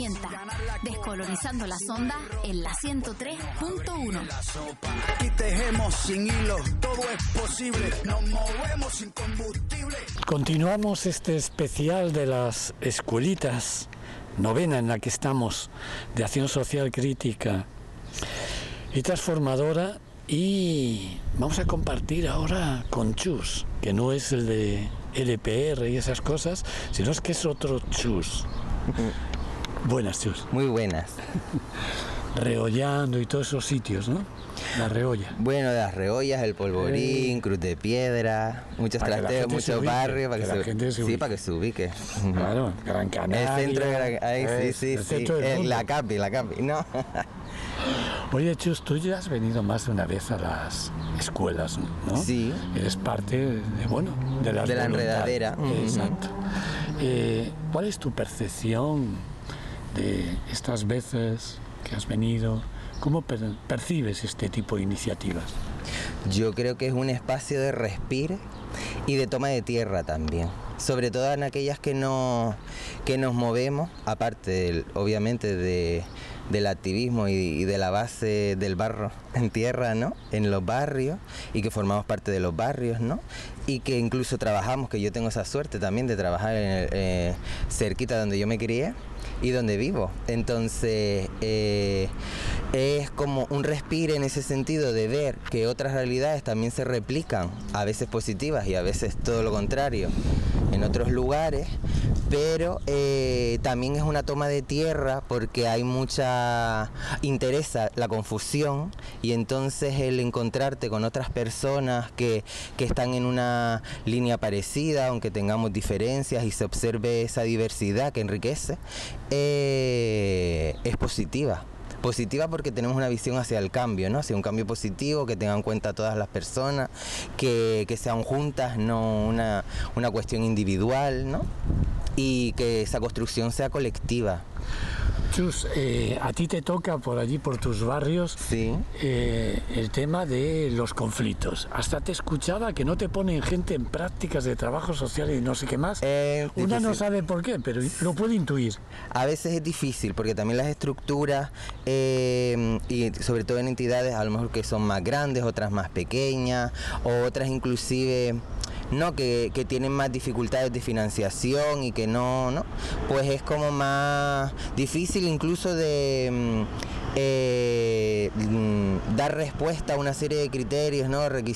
herramienta. Descolonizando las ondas en la 103.1. Aquí tejemos sin hilo, todo es posible, nos movemos sin combustible. Continuamos este especial de las escuelitas, novena en la que estamos, de acción social crítica y transformadora, y vamos a compartir ahora con Chus, que no es el de LPR y esas cosas, sino es que es otro Chus. Buenas, Chus. Muy buenas. Reollando y todos esos sitios, ¿no? La Reolla. Bueno, las Reollas, el Polvorín, Cruz de Piedra, muchos trasteos, muchos barrios, para que se ubique. Claro, Gran Canaria. El centro de Gran... sí. La Capi, ¿no? Oye, Chus, tú ya has venido más de una vez a las escuelas, ¿no? Sí. Eres parte de la enredadera. Exacto. ¿Cuál es tu percepción de estas veces que has venido? ¿Cómo percibes este tipo de iniciativas? Yo creo que es un espacio de respiro y de toma de tierra también. Sobre todo en aquellas que nos movemos, aparte obviamente del activismo y de la base del barro en tierra, ¿no? En los barrios, y que formamos parte de los barrios, ¿no? Y que incluso trabajamos, que yo tengo esa suerte también de trabajar cerquita donde yo me crié y donde vivo. Entonces es como un respiro en ese sentido, de ver que otras realidades también se replican, a veces positivas y a veces todo lo contrario, en otros lugares, pero también es una toma de tierra, porque hay interesa la confusión, y entonces el encontrarte con otras personas que están en una línea parecida, aunque tengamos diferencias, y se observe esa diversidad que enriquece, es positiva porque tenemos una visión hacia el cambio, ¿no? Hacia un cambio positivo, que tengan en cuenta a todas las personas, que sean juntas, no una cuestión individual, ¿no? Y que esa construcción sea colectiva. Chus, a ti te toca por allí, por tus barrios, sí. El tema de los conflictos. Hasta te escuchaba que no te ponen gente en prácticas de trabajo social y no sé qué más. Una no sabe por qué, pero lo puede intuir. A veces es difícil, porque también las estructuras, y sobre todo en entidades a lo mejor que son más grandes, otras más pequeñas, o otras inclusive... ¿no? Que tienen más dificultades de financiación y que no, pues es como más difícil incluso de dar respuesta a una serie de criterios, ¿no?